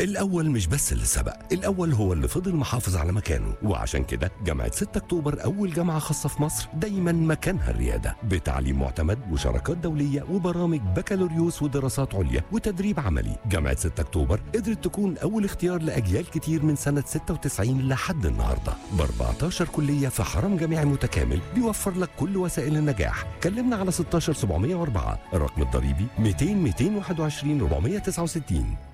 الأول مش بس اللي سبق، الأول هو اللي فضل محافظ على مكانه. وعشان كده جامعة 6 أكتوبر أول جامعة خاصة في مصر دايما مكانها الريادة، بتعليم معتمد وشراكات دولية وبرامج بكالوريوس ودراسات عليا وتدريب عملي. جامعة 6 أكتوبر قدرت تكون أول اختيار لأجيال كتير من سنة 96 لحد النهاردة، ب 14 كلية في حرم جامعي متكامل بيوفر لك كل وسائل النجاح. كلمنا على 16704، الرقم الضريبي 200 221 469.